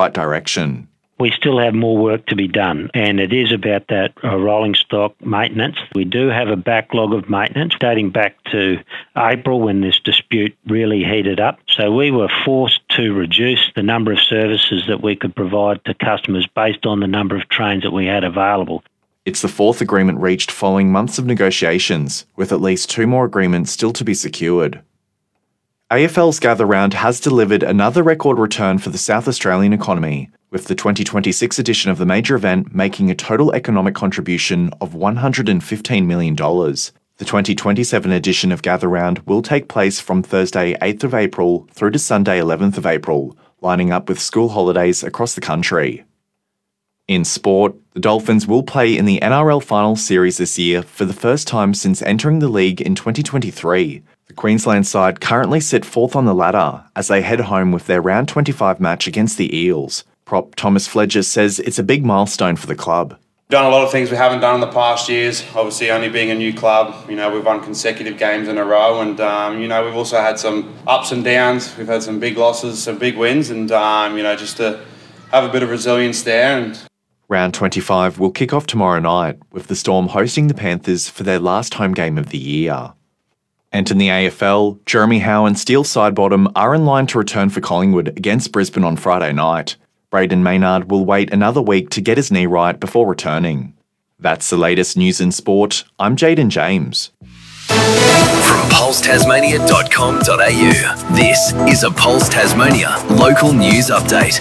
right direction. We still have more work to be done, and it is about that rolling stock maintenance. We do have a backlog of maintenance dating back to April when this dispute really heated up. So we were forced to reduce the number of services that we could provide to customers based on the number of trains that we had available. It's the fourth agreement reached following months of negotiations, with at least 2 more agreements still to be secured. AFL's Gather Round has delivered another record return for the South Australian economy, with the 2026 edition of the major event making a total economic contribution of $115 million. The 2027 edition of Gather Round will take place from Thursday 8th of April through to Sunday 11th of April, lining up with school holidays across the country. In sport, the Dolphins will play in the NRL Final Series this year for the first time since entering the league in 2023. The Queensland side currently sit 4th on the ladder as they head home with their round 25 match against the Eels. Prop Thomas Fledger says it's a big milestone for the club. We've done a lot of things we haven't done in the past years. Obviously, only being a new club, we've won consecutive games in a row, and we've also had some ups and downs. We've had some big losses, some big wins, and just to have a bit of resilience there. Round 25 will kick off tomorrow night, with the Storm hosting the Panthers for their last home game of the year. And in the AFL, Jeremy Howe and Steele Sidebottom are in line to return for Collingwood against Brisbane on Friday night. Braden Maynard will wait another week to get his knee right before returning. That's the latest news in sport. I'm Jaden James. From pulsetasmania.com.au, this is a Pulse Tasmania local news update.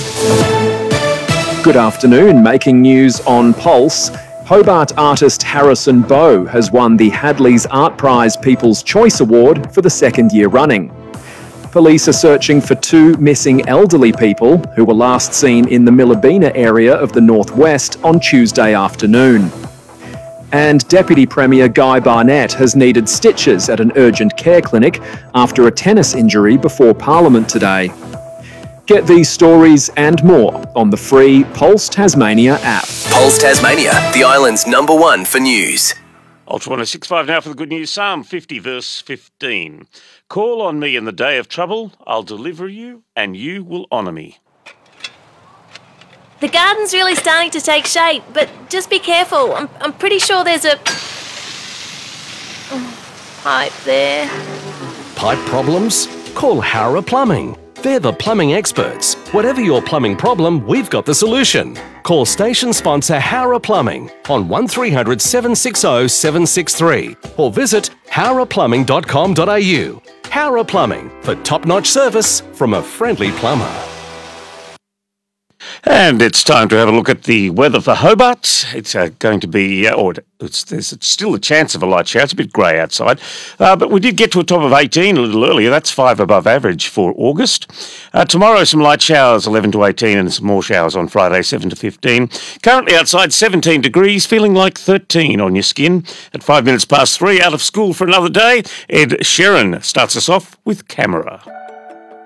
Good afternoon. Making news on Pulse. Hobart artist Harrison Bowe has won the Hadley's Art Prize People's Choice Award for the second year running. Police are searching for 2 missing elderly people who were last seen in the Millabina area of the northwest on Tuesday afternoon. And Deputy Premier Guy Barnett has needed stitches at an urgent care clinic after a tennis injury before Parliament today. Get these stories and more on the free Pulse Tasmania app. Pulse Tasmania, the island's #1 for news. Ultra 1065 now for the good news. Psalm 50 verse 15. Call on me in the day of trouble, I'll deliver you and you will honour me. The garden's really starting to take shape, but just be careful. I'm pretty sure there's a pipe there. Pipe problems? Call Howrah Plumbing. They're the plumbing experts. Whatever your plumbing problem, we've got the solution. Call station sponsor Howrah Plumbing on 1300 760 763 or visit howrahplumbing.com.au. Howrah Plumbing for top-notch service from a friendly plumber. And it's time to have a look at the weather for Hobart. It's going to be, there's still a chance of a light shower. It's a bit grey outside. But we did get to a top of 18 a little earlier. That's 5 above average for August. Tomorrow, some light showers, 11 to 18, and some more showers on Friday, 7 to 15. Currently outside, 17 degrees, feeling like 13 on your skin. At 5 minutes past 3, out of school for another day, Ed Sheeran starts us off with Camera.